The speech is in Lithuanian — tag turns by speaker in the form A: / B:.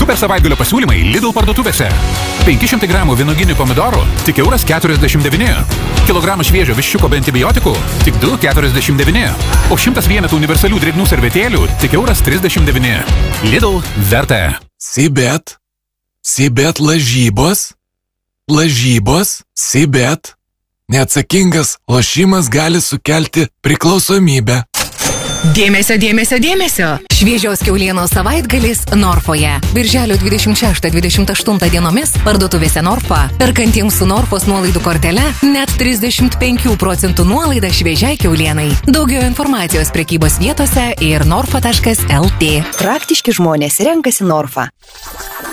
A: Super savaitgalio pasiūlymai Lidl parduotuvėse. 500 gramų vynoginių pomidorų tik €1,49. Kilogramas šviežio viščiuko be antibiotikų tik €2,49. O 100 vienetų universalių drėgnų servetėlių tik €39. Lidl verta.
B: Sibet lažybos. Sibet. Neatsakingas lošimas gali sukelti priklausomybę.
C: Dėmesio. Šviežios kiaulienos savaitgalis Norfoje. Birželio 26-28 dienomis parduotuvėse Norfa. Perkantiems su Norfos nuolaidų kortele net 35% nuolaida šviežiai kiaulienai. Daugiau informacijos prekybos vietose ir norfa.lt.
D: Praktiški žmonės renkasi Norfa.